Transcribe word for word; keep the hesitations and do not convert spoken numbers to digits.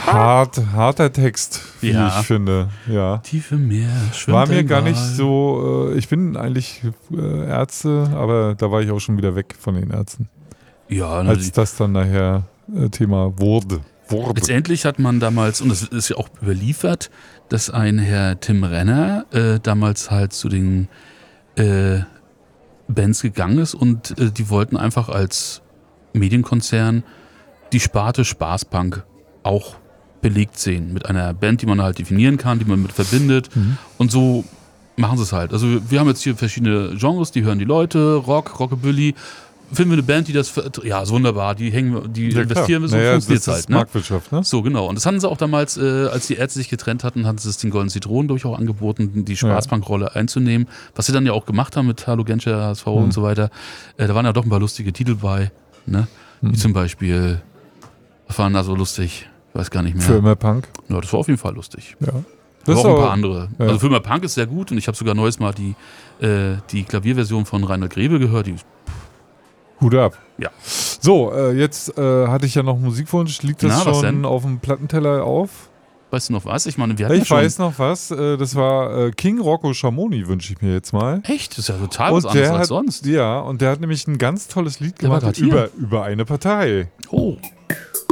hart, harter Text, wie Ja. ich finde. Ja. Tiefe Meer schwimmt War mir ein gar nicht Wal. so, äh, ich bin eigentlich äh, Ärzte, aber da war ich auch schon wieder weg von den Ärzten. Ja, Als das dann nachher äh, Thema wurde. wurde. letztendlich hat man damals, und das ist ja auch überliefert, dass ein Herr Tim Renner äh, damals halt zu den äh, Bands gegangen ist und äh, die wollten einfach als Medienkonzern die Sparte Spaßpunk auch belegt sehen. Mit einer Band, die man halt definieren kann, die man mit verbindet. Mhm. Und so machen sie es halt. Also wir haben jetzt hier verschiedene Genres, die hören die Leute, Rock, Rockabilly. Finden wir eine Band, die das, ja, ist wunderbar, die hängen, die Ja, investieren wir, so naja, funktioniert das es ist halt. Ne? Marktwirtschaft, ne? So, genau. Und das hatten sie auch damals, äh, als die Ärzte sich getrennt hatten, hatten sie es den Golden Zitronen durch auch angeboten, die Spaßpunk-Rolle einzunehmen. Was sie dann ja auch gemacht haben mit Hallo Genscher, H S V Mhm. und so weiter. Äh, da waren ja doch ein paar lustige Titel bei. Ne? Mhm. Wie zum Beispiel, was waren da so lustig? Ich weiß gar nicht mehr. Für immer Punk. Ja, das war auf jeden Fall lustig. Ja. Das Das aber auch ein auch- paar andere. ja. Also Filmer Punk ist sehr gut und ich habe sogar neues Mal die, äh, die Klavierversion von Reinhard Grebe gehört. Die, Hut ab. Ja. So, äh, jetzt äh, hatte ich ja noch Musikwunsch. Liegt das Na, was schon denn? auf dem Plattenteller auf? weißt du noch was? Ich meine, wir hatten ja Ich schon... weiß noch was. Äh, das war äh, King Rocco Schamoni, wünsche ich mir jetzt mal. Echt? Das ist ja total was Und anderes der als hat, sonst. ja, und der hat nämlich ein ganz tolles Lied Der war gemacht grad hier. über, über eine Partei. Oh.